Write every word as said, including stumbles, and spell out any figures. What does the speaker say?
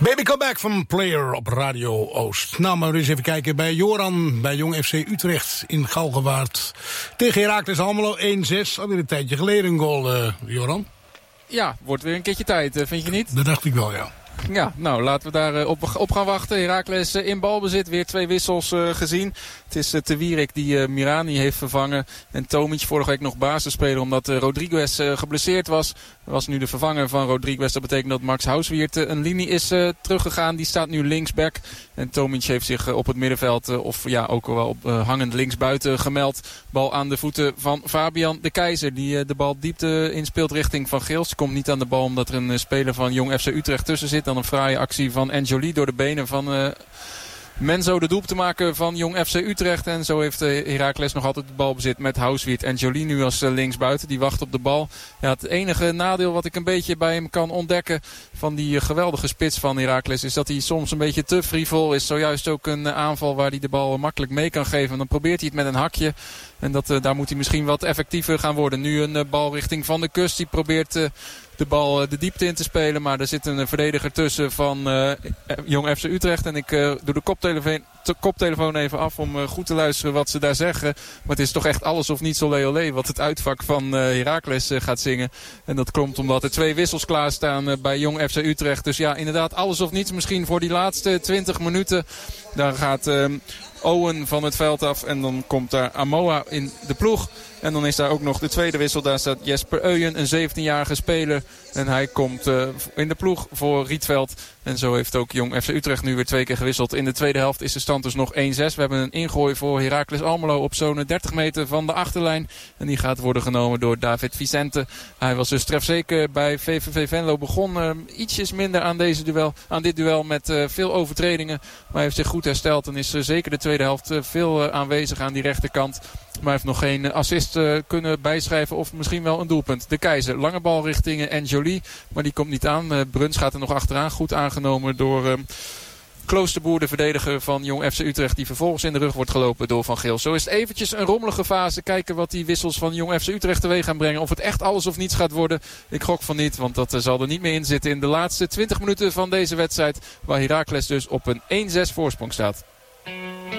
Baby Come Back van Player op Radio Oost. Nou, maar eens even kijken bij Joran, bij Jong F C Utrecht in Galgenwaard. Tegen Heracles Almelo één zes. Alweer een tijdje geleden een goal, uh, Joran. Ja, wordt weer een keertje tijd, vind je niet? Dat dacht ik wel, ja. Ja, nou laten we daar op, op gaan wachten. Heracles in balbezit, weer twee wissels uh, gezien. Het is uh, Te Wierik die uh, Mirani heeft vervangen. En Tomic vorige week nog basisspeler omdat uh, Rodriguez uh, geblesseerd was. Was nu de vervanger van Rodriguez. Dat betekent dat Max Houswiert uh, een linie is uh, teruggegaan. Die staat nu linksback. En Tomic heeft zich uh, op het middenveld, uh, of ja ook wel op uh, hangend linksbuiten gemeld. Bal aan de voeten van Fabian de Keizer. Die uh, de bal diepte inspeelt richting Van Geels. Komt niet aan de bal omdat er een uh, speler van Jong F C Utrecht tussen zit. Dan een fraaie actie van Anjoli door de benen van uh, Menzo de doel te maken van Jong F C Utrecht. En zo heeft uh, Heracles nog altijd de balbezit met Houswiert. Anjoli nu als uh, linksbuiten. Die wacht op de bal. Ja, het enige nadeel wat ik een beetje bij hem kan ontdekken van die uh, geweldige spits van Heracles is dat hij soms een beetje te frivol is. Zojuist ook een uh, aanval waar hij de bal uh, makkelijk mee kan geven. En dan probeert hij het met een hakje. En dat, uh, daar moet hij misschien wat effectiever gaan worden. Nu een uh, bal richting Van de Kust. Die probeert uh, de bal uh, de diepte in te spelen. Maar er zit een uh, verdediger tussen van uh, Jong F C Utrecht. En ik uh, doe de koptelefoon, te, koptelefoon even af om uh, goed te luisteren wat ze daar zeggen. Maar het is toch echt alles of niets olé olé wat het uitvak van uh, Heracles uh, gaat zingen. En dat komt omdat er twee wissels klaarstaan uh, bij Jong F C Utrecht. Dus ja, inderdaad alles of niets misschien voor die laatste twintig minuten. Daar gaat Uh, Owen van het veld af en dan komt daar Amoa in de ploeg. En dan is daar ook nog de tweede wissel. Daar staat Jesper Euyen, een zeventienjarige speler. En hij komt uh, in de ploeg voor Rietveld. En zo heeft ook Jong F C Utrecht nu weer twee keer gewisseld. In de tweede helft is de stand dus nog één zes. We hebben een ingooi voor Heracles Almelo op zo'n dertig meter van de achterlijn. En die gaat worden genomen door David Vicente. Hij was dus trefzeker bij V V V Venlo. Begon uh, ietsjes minder aan, deze duel, aan dit duel met uh, veel overtredingen. Maar hij heeft zich goed hersteld en is uh, zeker de tweede helft uh, veel uh, aanwezig aan die rechterkant. Maar heeft nog geen assist uh, kunnen bijschrijven of misschien wel een doelpunt. De Keizer, lange bal richting uh, Anjoli. Maar die komt niet aan. Uh, Bruns gaat er nog achteraan. Goed aangenomen door uh, Kloosterboer, de verdediger van Jong F C Utrecht. Die vervolgens in de rug wordt gelopen door Van Geel. Zo is het eventjes een rommelige fase. Kijken wat die wissels van Jong F C Utrecht teweeg gaan brengen. Of het echt alles of niets gaat worden. Ik gok van niet, want dat uh, zal er niet meer in zitten in de laatste twintig minuten van deze wedstrijd. Waar Heracles dus op een één zes voorsprong staat.